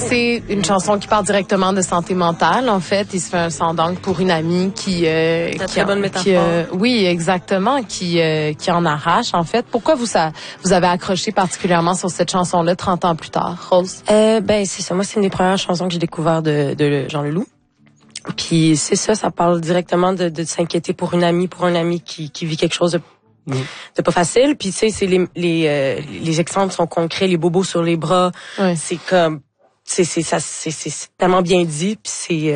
c'est une chanson qui parle directement de santé mentale. En fait, il se fait un sang d'encre pour une amie qui très bonne métaphore. Oui, exactement, qui en arrache en fait. Pourquoi vous avez accroché particulièrement sur cette chanson-là 30 ans plus tard, Rose? C'est ça. Moi, c'est une des premières chansons que j'ai découvert de Jean Leloup. Puis c'est ça parle directement de s'inquiéter pour une amie, qui vit quelque chose de pas facile. Puis tu sais, c'est les exemples sont concrets, les bobos sur les bras. Ouais. C'est comme c'est tellement bien dit, puis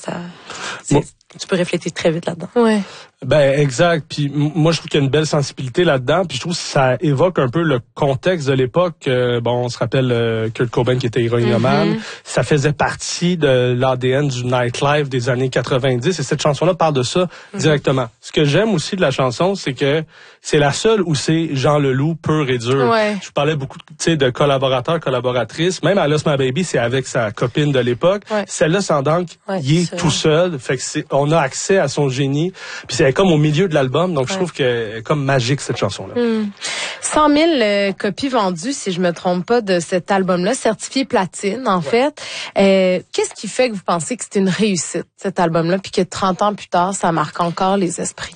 tu peux réfléchir très vite là-dedans. Ouais. Ben exact. Puis moi je trouve qu'il y a une belle sensibilité là-dedans. Puis je trouve que ça évoque un peu le contexte de l'époque. On se rappelle Kurt Cobain qui était héroïnomane. Ça faisait partie de l'ADN du nightlife des années 90. Et cette chanson-là parle de ça directement. Ce que j'aime aussi de la chanson, c'est que c'est la seule où c'est Jean Leloup pur et dur. Ouais. Je parlais beaucoup de collaborateurs, collaboratrices. Même à Lost My Baby, c'est avec sa copine de l'époque. Ouais. Celle-là, sans donc, il est tout seul. Fait que on a accès à son génie. Puis c'est comme au milieu de l'album, donc je trouve que comme magique cette chanson-là. 100 000 copies vendues, si je me trompe pas, de cet album-là, certifié platine en fait. Qu'est-ce qui fait que vous pensez que c'est une réussite, cet album-là, puis que 30 ans plus tard, ça marque encore les esprits?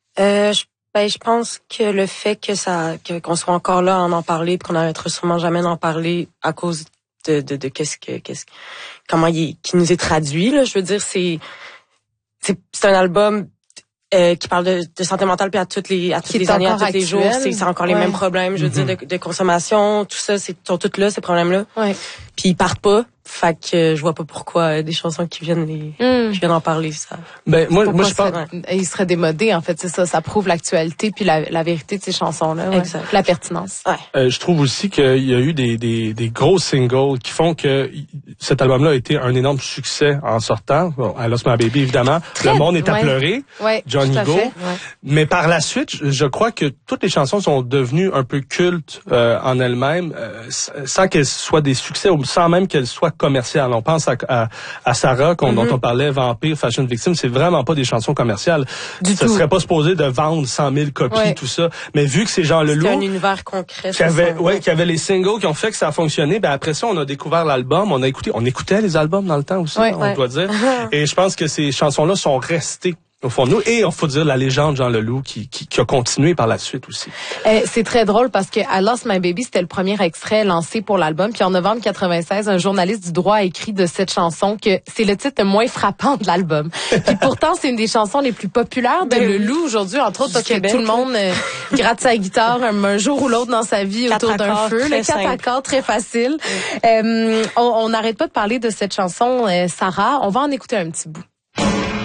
Je pense que le fait qu'on soit encore là à en parler, puis qu'on n'arrêtera sûrement jamais d'en parler à cause de comment qui nous est traduit, là, je veux dire, c'est un album qui parle de santé mentale, puis à toutes les années, à tous les jours, c'est encore les mêmes problèmes, je veux dire, de consommation, tout ça, sont toutes là, ces problèmes-là. Ouais. Puis ils partent pas. Fait que je vois pas pourquoi des chansons qui viennent en parler, ça. Ben moi je pense il serait démodé en fait, c'est ça, ça prouve l'actualité puis la vérité de ces chansons-là, ouais. Exact. La pertinence. Ouais. Je trouve aussi qu'il y a eu des gros singles qui font que cet album-là a été un énorme succès en sortant. Bon, à Lost My Baby évidemment, le monde est à pleurer. Ouais, Johnny Go. Ouais. Mais par la suite, je crois que toutes les chansons sont devenues un peu cultes en elles-mêmes, sans qu'elles soient des succès ou sans même qu'elles soient commerciales. On pense à Sarah dont on parlait, Vampire, Fashion Victim, c'est vraiment pas des chansons commerciales. Ça serait pas supposé de vendre 100 000 copies, tout ça. Mais vu que c'est Jean Leloup, c'est un univers concret. Qui avait les singles qui ont fait que ça a fonctionné, ben après ça on a découvert l'album, on écoutait les albums dans le temps aussi, on doit dire. Et je pense que ces chansons-là sont restées au fond de nous. Et il faut dire la légende Jean Leloup qui a continué par la suite aussi. C'est très drôle parce que I Lost My Baby, c'était le premier extrait lancé pour l'album. Puis en novembre 96, un journaliste du droit a écrit de cette chanson que c'est le titre le moins frappant de l'album. Puis pourtant, c'est une des chansons les plus populaires de Leloup aujourd'hui, entre autres parce que tout le monde gratte sa guitare un jour ou l'autre dans sa vie autour d'un feu. Le 4 accords, très facile. On n'arrête pas de parler de cette chanson, Sarah. On va en écouter un petit bout.